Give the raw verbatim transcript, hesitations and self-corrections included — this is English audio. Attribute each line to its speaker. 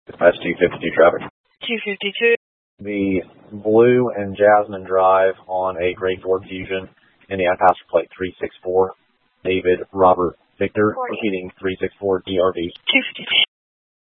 Speaker 1: That's two fifty-two traffic.
Speaker 2: two fifty-two.
Speaker 1: The Blue and Jasmine Drive on a Gray Ford Fusion, Indiana passenger plate three six four, David Robert Victor, repeating three six four D R V.
Speaker 2: two fifty-two.